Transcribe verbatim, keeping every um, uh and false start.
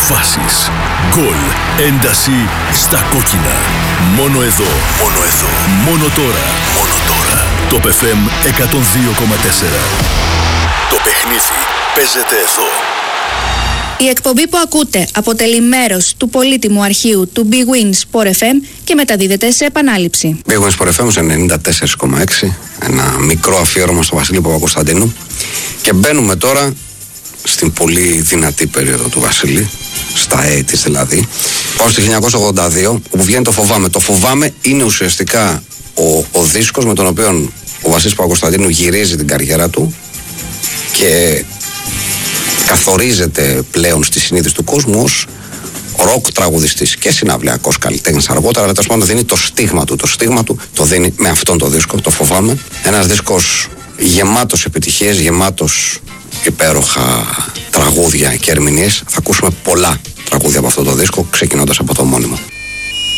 Φάσεις, γκολ, ένταση στα κόκκινα. Μόνο εδώ, μόνο εδώ, μόνο τώρα, μόνο τώρα. Το εφ εμ εκατόν δύο κόμμα τέσσερα. Το παιχνίδι παίζεται εδώ. Η εκπομπή που ακούτε αποτελεί μέρος του πολύτιμου αρχείου του Big Win Sport εφ εμ και μεταδίδεται σε επανάληψη. Big Win Sport εφ εμ ενενήντα τέσσερα κόμμα έξι, ένα μικρό αφιέρωμα στο Βασίλη Παπακοσταντίνου. Και μπαίνουμε τώρα στην πολύ δυνατή περίοδο του Βασίλη, στα ογδόντα δηλαδή. Πάω στο χίλια εννιακόσια ογδόντα δύο, όπου βγαίνει το Φοβάμαι. Το Φοβάμαι είναι ουσιαστικά ο, ο δίσκος με τον οποίο ο Βασίλης Παπακοσταντίνου γυρίζει την καριέρα του και καθορίζεται πλέον στη συνείδηση του κόσμου ως ροκ τραγουδιστής και συναυλιακός καλλιτέχνης αργότερα, αλλά τέλος πάντων δίνει το στίγμα του. Το στίγμα του το δίνει με αυτόν τον δίσκο, το Φοβάμαι. Ένας δίσκος γεμάτος επιτυχίες, γεμάτος υπέροχα τραγούδια και ερμηνείες. Θα ακούσουμε πολλά τραγούδια από αυτό το δίσκο, ξεκινώντας από